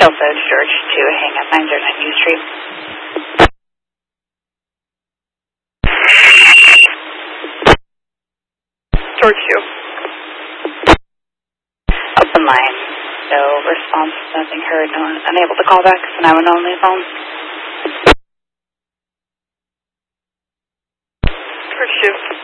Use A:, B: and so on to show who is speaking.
A: Kelso to George to hang up 909 U Street.
B: George 2.
A: Open line. No response, nothing heard, no one unable to call back. So now we're on the phone.
B: George 2.